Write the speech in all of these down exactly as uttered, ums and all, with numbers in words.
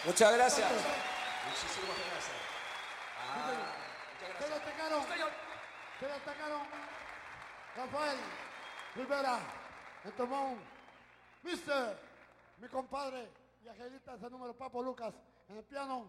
Muchas gracias. Muchísimas gracias. Ah, muchas Se gracias. destacaron, Señor. se destacaron Rafael Rivera, el Tomón, mister, mi compadre y Angelita, ese número, Papo Lucas, en el piano,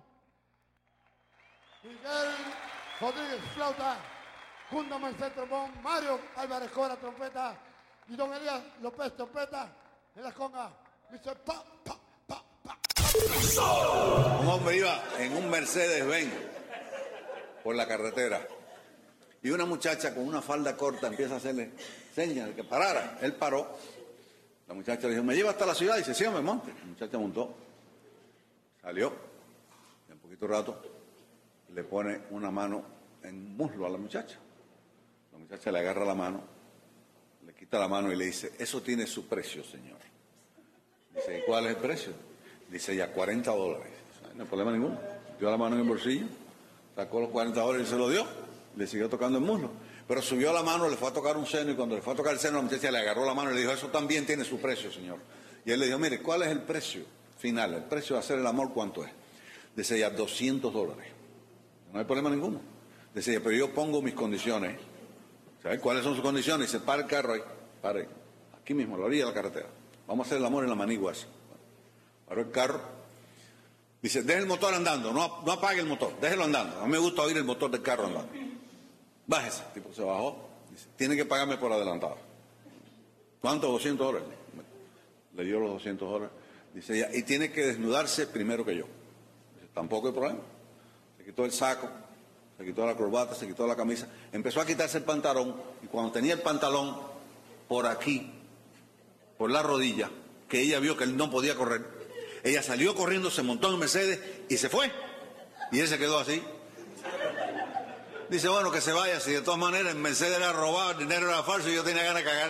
Miguel Rodríguez, flauta, Jundo Merced, trombón, Mario Álvarez Cora, trompeta, y don Elías López, trompeta, en la conga, mister Pa, Pa, Pa, Pa. Un hombre iba en un Mercedes-Benz por la carretera y una muchacha con una falda corta empieza a hacerle señas de que parara. Él paró. La muchacha le dijo, ¿me lleva hasta la ciudad? Y dice, sí, me monte. La muchacha montó, salió, y en poquito rato le pone una mano en muslo a la muchacha. La muchacha le agarra la mano, le quita la mano y le dice, eso tiene su precio, señor. Dice, ¿y cuál es el precio? Dice, ya cuarenta dólares. No hay problema ninguno. Dio la mano en el bolsillo, sacó los cuarenta dólares y se lo dio. Le siguió tocando el muslo. Pero subió la mano, le fue a tocar un seno y cuando le fue a tocar el seno, la muchacha le agarró la mano y le dijo, eso también tiene su precio, señor. Y él le dijo, mire, ¿cuál es el precio final? El precio de hacer el amor, ¿cuánto es? Dice ella, doscientos dólares. No hay problema ninguno. Dice ella, pero yo pongo mis condiciones. ¿Sabes cuáles son sus condiciones? Dice, para el carro ahí, para ahí, aquí mismo, a la orilla de la carretera. Vamos a hacer el amor en la manigua esa. Paró el carro. Dice, deje el motor andando, no, no apague el motor, déjelo andando. A mí me gusta oír el motor del carro andando. Bájese. El tipo se bajó. Dice, tiene que pagarme por adelantado. ¿Cuánto? doscientos dólares. Le dio los doscientos dólares. Dice ella, y tiene que desnudarse primero que yo. Dice, tampoco hay problema. Se quitó el saco, se quitó la corbata, se quitó la camisa. Empezó a quitarse el pantalón. Y cuando tenía el pantalón por aquí, por la rodilla, que ella vio que él no podía correr, ella salió corriendo, se montó en el Mercedes y se fue. Y él se quedó así. Dice, bueno, que se vaya, si de todas maneras el Mercedes era robado, el dinero era falso y yo tenía ganas de cagar.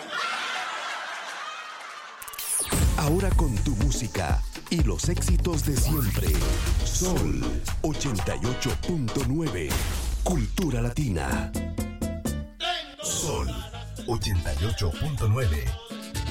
Ahora con tu música y los éxitos de siempre. Sol ochenta y ocho punto nueve. Cultura Latina. Sol ochenta y ocho punto nueve.